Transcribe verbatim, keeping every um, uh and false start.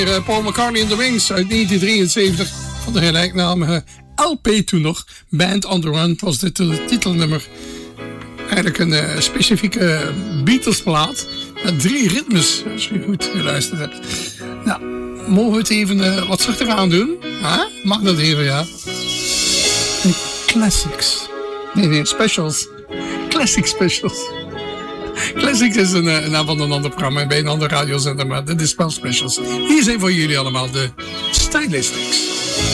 Paul McCartney and the Wings uit negentien drieënzeventig van de gelijknamige L P toen nog. Band on the Run was dit het titelnummer. Eigenlijk een uh, specifieke Beatles-plaat met drie ritmes, als je goed geluisterd hebt. Nou, mogen we het even uh, wat terug aan doen? Huh? Mag dat even, ja? En classics. Nee, nee, specials. Classic specials. Classics is een, een naam van een ander programma bij een andere radiozender, maar dit is wel specials. Hier zijn voor jullie allemaal de Stylistics.